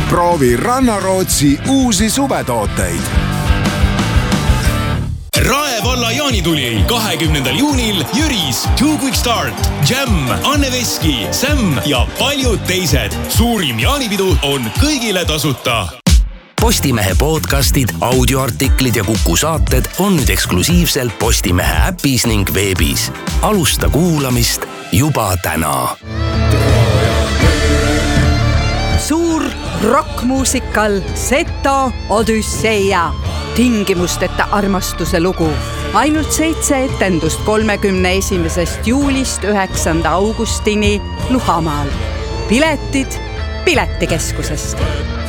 Proovi Rannarootsi uusi suvetooteid. Rae valla jaanituli 20. juunil Jüris, Two Quick Start, Jam, Anne Veski, Sam ja paljud teised. Suurim jaanipidu on kõigile tasuta. Postimehe podcastid, audioartiklid ja Kuku saated on nüüd eksklusiivselt Postimehe äpis ning veebis. Alusta kuulamist juba täna. Suur rockmuusikal Seto Odüsseia. Tingimusteta armastuse lugu. Ainult 7 etendust 31. juulist 9. augustini Luhamaal. Piletid Piletikeskusest.